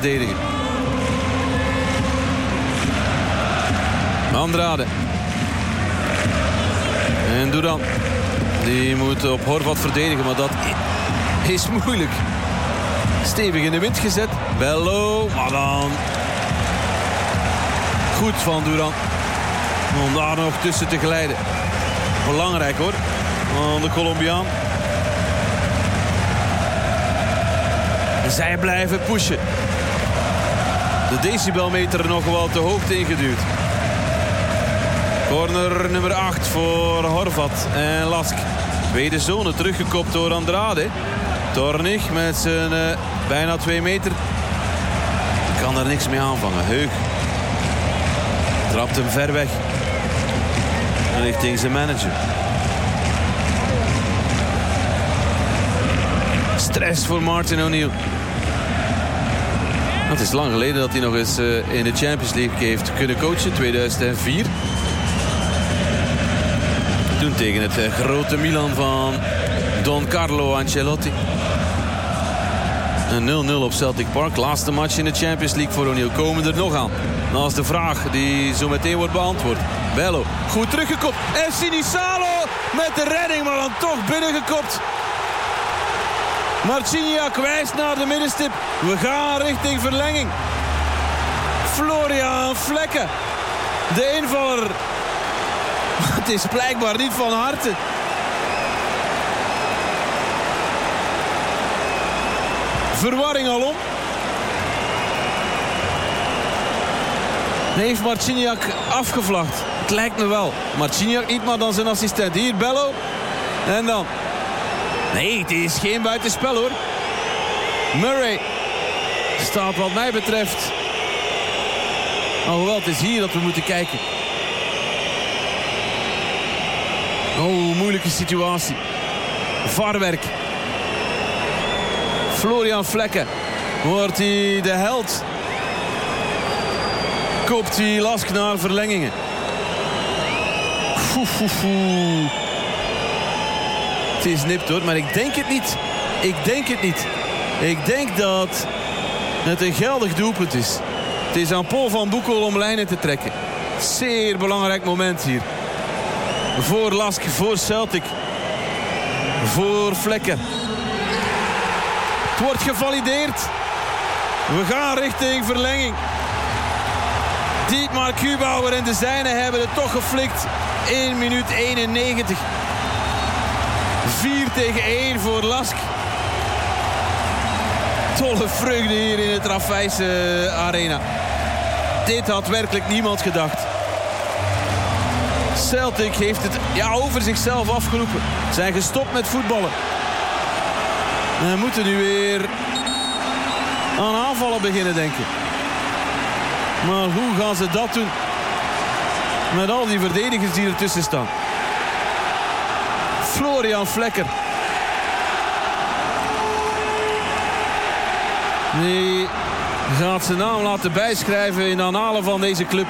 verdedigen. Andrade. En Duran. Die moet op Horvat verdedigen, maar dat is moeilijk. Stevig in de wind gezet. Bello, maar dan goed van Duran om daar nog tussen te glijden. Belangrijk hoor, van de Colombiaan. Zij blijven pushen. De decibelmeter nog wel te hoog ingeduwd. Corner nummer 8 voor Horvat en Lask. Tweede zone teruggekopt door Andrade. Tornig met zijn bijna 2 meter. Kan er niks mee aanvangen. Heug trapt hem ver weg. Richting zijn manager. Stress voor Martin O'Neill. Het is lang geleden dat hij nog eens in de Champions League heeft kunnen coachen. 2004. Toen tegen het grote Milan van Don Carlo Ancelotti. Een 0-0 op Celtic Park. Laatste match in de Champions League voor O'Neill. Komen er nog aan. Dat is de vraag die zo meteen wordt beantwoord. Bello, goed teruggekopt. En Sinisalo met de redding, maar dan toch binnengekopt. Marciniak wijst naar de middenstip. We gaan richting verlenging. Florian Flekken, de invaller. Het is blijkbaar niet van harte. Verwarring alom. Heeft Marciniak afgevlacht? Het lijkt me wel. Marciniak niet, maar dan zijn assistent. Hier Bello. En dan. Nee, het is geen buitenspel hoor. Murray staat wat mij betreft. Alhoewel, het is hier dat we moeten kijken. Oh, moeilijke situatie. VAR-werk. Florian Flekken. Wordt hij de held? Koopt hij Lask naar verlengingen? Het is nipt hoor, maar ik denk het niet. Ik denk dat het een geldig doelpunt is. Het is aan Paul van Boekel om lijnen te trekken. Zeer belangrijk moment hier. Voor Lask, voor Celtic. Voor Flekken. Het wordt gevalideerd. We gaan richting verlenging. Dietmar Kubauer en de zijnen hebben het toch geflikt. 1 minuut 91. 4-1 voor Lask. Tolle vreugde hier in het Raiffeisen Arena. Dit had werkelijk niemand gedacht. Celtic heeft het over zichzelf afgeroepen. Zijn gestopt met voetballen. En moeten nu weer aan aanvallen beginnen denken. Maar hoe gaan ze dat doen? Met al die verdedigers die ertussen staan. Florian Flekker. Die gaat zijn naam laten bijschrijven in de annalen van deze club.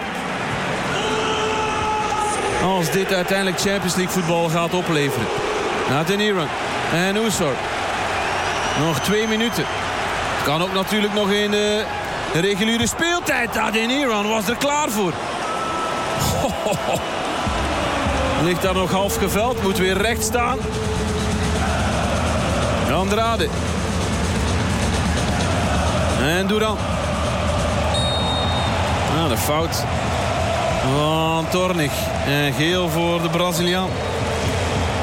Als dit uiteindelijk Champions League voetbal gaat opleveren. Adeniran en Ousor. Nog 2 minuten. Het kan ook natuurlijk nog in de reguliere speeltijd. Adeniran was er klaar voor. Ligt daar nog half geveld. Moet weer recht staan. Andrade. En Duran. De fout van Tornig. En geel voor de Braziliaan.